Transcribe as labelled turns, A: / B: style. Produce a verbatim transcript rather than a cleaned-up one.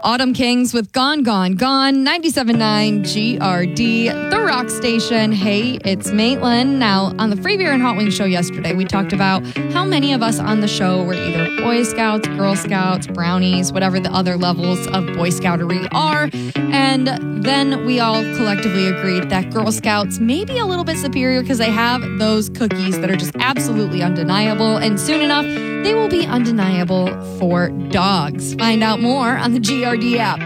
A: Autumn Kings with Gone, Gone, Gone, ninety-seven point nine G R D, The Rock Station. Hey, it's Maitland. Now, on the Free Beer and Hot Wings show yesterday, we talked about how many of us on the show were either Boy Scouts, Girl Scouts, Brownies, whatever the other levels of Boy Scoutery are. And then we all collectively agreed that Girl Scouts may be a little bit superior because they have those cookies that are just absolutely undeniable. And soon enough, they will be undeniable for dogs. Find out more on the G R D app.